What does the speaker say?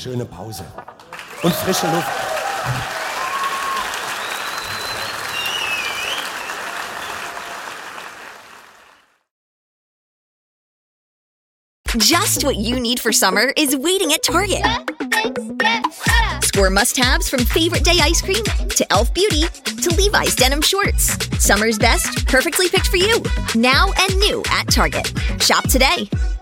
schöne Pause. Und frische Luft. Just what you need for summer is waiting at Target. Score must-haves from favorite day ice cream to Elf Beauty to Levi's denim shorts. Summer's best, perfectly picked for you. Now and new at Target. Shop today.